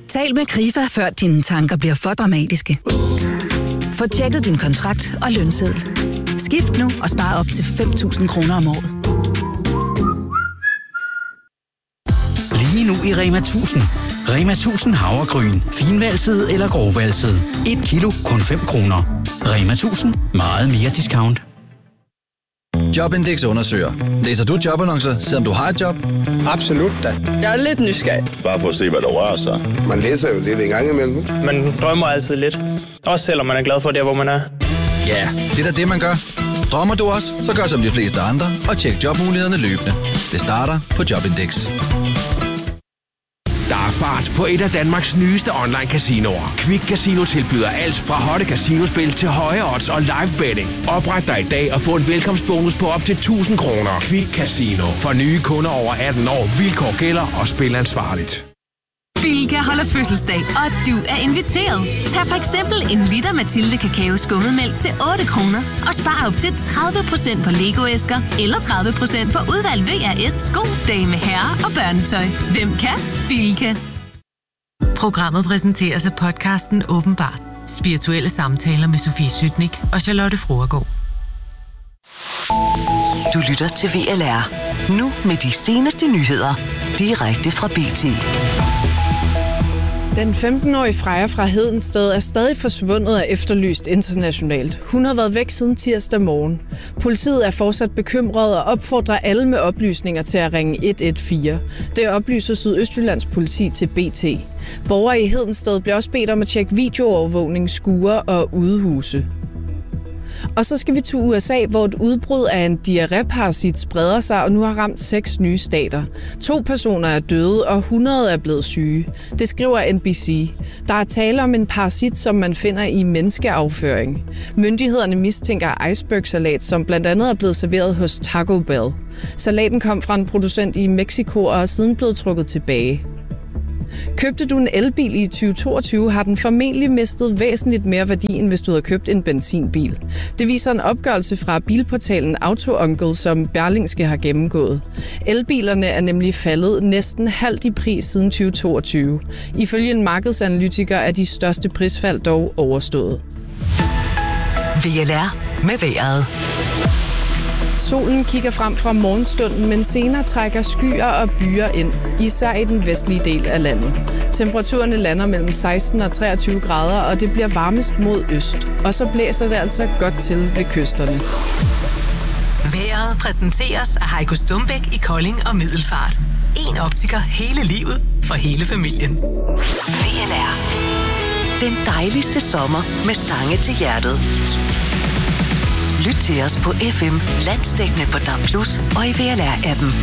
Tal med Krifa, før dine tanker bliver for dramatiske. Få tjekket din kontrakt og lønseddel. Skift nu og spar op til 5.000 kroner om året. Lige nu i Rema 1000. Rema 1000 havregryn. Finvalset eller grovvalset. 1 kilo, kun 5 kroner. Rema 1000. Meget mere discount. Jobindex undersøger. Læser du jobannoncer, selvom du har et job? Absolut da. Jeg er lidt nysgerrig. Bare for at se, hvad der rører sig. Man læser jo lidt en gang imellem. Man drømmer altid lidt. Også selvom man er glad for det, hvor man er. Ja, det er da det, man gør. Drømmer du også, så gør som de fleste andre og tjek jobmulighederne løbende. Det starter på Jobindex. Der er fart på et af Danmarks nyeste online-casinoer. Quick Casino tilbyder alt fra hotte casinospil til høje odds og live betting. Opret dig i dag og få en velkomstbonus på op til 1.000 kroner. Quick Casino. For nye kunder over 18 år. Vilkår gælder og spil ansvarligt. Bilka holder fødselsdag, og du er inviteret. Tag for eksempel en liter Mathilde Kakao Skummetmælk til 8 kroner og spar op til 30% på Lego-æsker eller 30% på udvalgt VRS, sko, dame, herre og børnetøj. Hvem kan? Bilka. Programmet præsenteres af podcasten Åbenbart. Spirituelle samtaler med Sofie Sytnik og Charlotte Fruergaard. Du lytter til VLR. Nu med de seneste nyheder. Direkte fra BT. Den 15-årige Freja fra Hedensted er stadig forsvundet og efterlyst internationalt. Hun har været væk siden tirsdag morgen. Politiet er fortsat bekymret og opfordrer alle med oplysninger til at ringe 114. Det oplyser Sydøstjyllands politi til BT. Borgere i Hedensted bliver også bedt om at tjekke videoovervågning, skure og udehuse. Og så skal vi til USA, hvor et udbrud af en diarréparasit spreder sig og nu har ramt 6 nye stater. 2 personer er døde, og 100 er blevet syge. Det skriver NBC. Der er tale om en parasit, som man finder i menneskeafføring. Myndighederne mistænker icebergsalat, som blandt andet er blevet serveret hos Taco Bell. Salaten kom fra en producent i Mexico og er siden blevet trukket tilbage. Købte du en elbil i 2022, har den formentlig mistet væsentligt mere værdi, end hvis du havde købt en benzinbil. Det viser en opgørelse fra bilportalen AutoUncle, som Berlingske har gennemgået. Elbilerne er nemlig faldet næsten halvt i pris siden 2022. Ifølge en markedsanalytiker er de største prisfald dog overstået. VLR med vejret. Solen kigger frem fra morgenstunden, men senere trækker skyer og byer ind, især i den vestlige del af landet. Temperaturerne lander mellem 16 og 23 grader, og det bliver varmest mod øst. Og så blæser det altså godt til ved kysterne. Vejret præsenteres af Heiko Stumbæk i Kolding og Middelfart. En optiker hele livet for hele familien. VLR. Den dejligste sommer med sange til hjertet. Lyt til os på FM, landsdækkende på DAB+ og i VLR-appen.